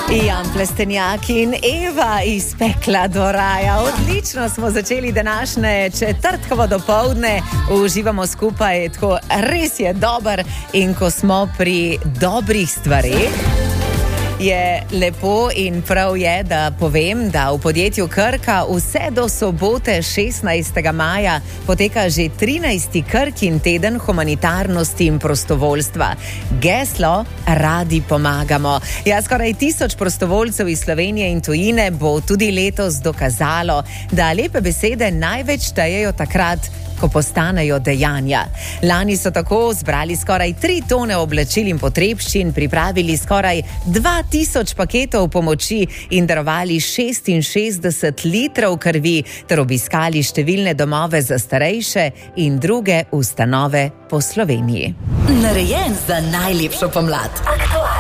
Jan Plestenjak in Eva iz pekla do raja. Odlično smo začeli današnje četrtkovo dopoldne. Uživamo skupaj, tako res je dober. In ko smo pri dobrih stvareh, je lepo in prav je, da povem, da v podjetju Krka vse do sobote 16. maja poteka že 13. Krkin teden humanitarnosti in prostovoljstva. Geslo Radi pomagamo. Ja, skoraj 1000 prostovoljcev iz Slovenije in tujine bo tudi letos dokazalo, da lepe besede največ štejejo takrat, ko postanejo dejanja. Lani so tako zbrali skoraj 3 tone oblačil in potrebščin, pripravili skoraj 2000 paketov pomoči in darovali 66 litrov krvi ter obiskali številne domove za starejše in druge ustanove po Sloveniji. Narejen za najlepšo pomlad.